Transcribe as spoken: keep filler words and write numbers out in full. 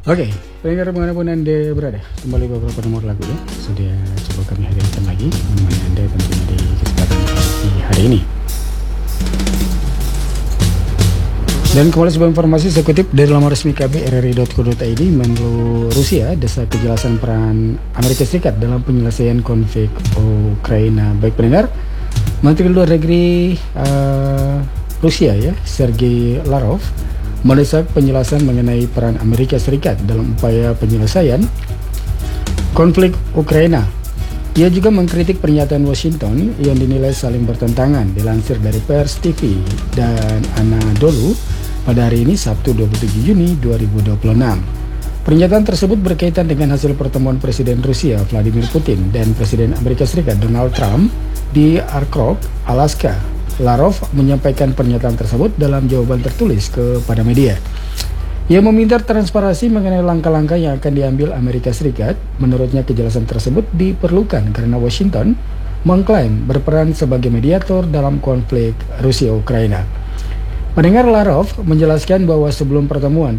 Oke, pendengar dimanapun Anda berada, kembali beberapa nomor lagu ya sudah coba kami hadirkan lagi menemani Anda tentunya di kesempatan di hari ini. Dan kembali sebuah informasi saya kutip dari laman resmi K B R R I dot co dot I D, Menlu Rusia desak kejelasan peran Amerika Serikat dalam penyelesaian konflik Ukraina. Baik pendengar, Menteri Luar Negeri uh, Rusia ya, Sergei Lavrov mendesak penjelasan mengenai peran Amerika Serikat dalam upaya penyelesaian konflik Ukraina. Ia juga mengkritik pernyataan Washington yang dinilai saling bertentangan. Dilansir dari Pers T V dan Anadolu pada hari ini Sabtu dua puluh tujuh Juni dua ribu dua puluh enam. Pernyataan tersebut berkaitan dengan hasil pertemuan Presiden Rusia Vladimir Putin dan Presiden Amerika Serikat Donald Trump di Arkrok, Alaska. Lavrov menyampaikan pernyataan tersebut dalam jawaban tertulis kepada media. Ia meminta transparansi mengenai langkah-langkah yang akan diambil Amerika Serikat. Menurutnya kejelasan tersebut diperlukan karena Washington mengklaim berperan sebagai mediator dalam konflik Rusia-Ukraina. Pendengar, Lavrov menjelaskan bahwa sebelum pertemuan